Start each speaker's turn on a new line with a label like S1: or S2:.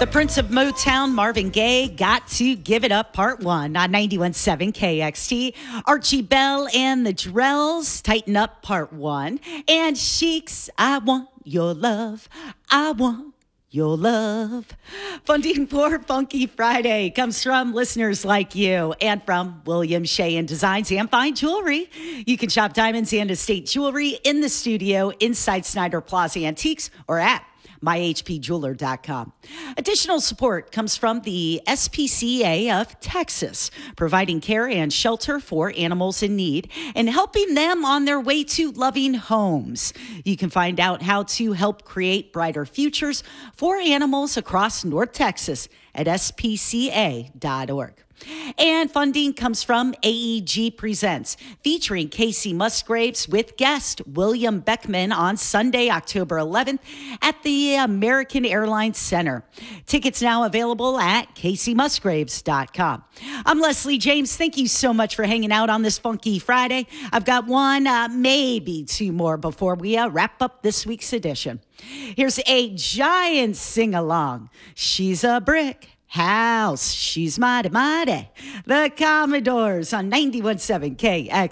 S1: The Prince of Motown, Marvin Gaye, Got to Give It Up, Part 1 on 91.7 KXT. Archie Bell and the Drells, Tighten Up, Part 1. And Chic's, I Want Your Love, I Want Your Love. Funding for Funky Friday comes from listeners like you and from William Shea and Designs and Fine Jewelry. You can shop diamonds and estate jewelry in the studio inside Snyder Plaza Antiques or at myhpjeweler.com. Additional support comes from the SPCA of Texas, providing care and shelter for animals in need and helping them on their way to loving homes. You can find out how to help create brighter futures for animals across North Texas at spca.org. And funding comes from AEG Presents, featuring Casey Musgraves with guest William Beckman on Sunday, October 11th at the American Airlines Center. Tickets now available at CaseyMusgraves.com. I'm Leslie James. Thank you so much for hanging out on this Funky Friday. I've got one, maybe two more before we wrap up this week's edition. Here's a giant sing-along. She's a brick house. She's mighty, mighty. The Commodores on 91.7 KX.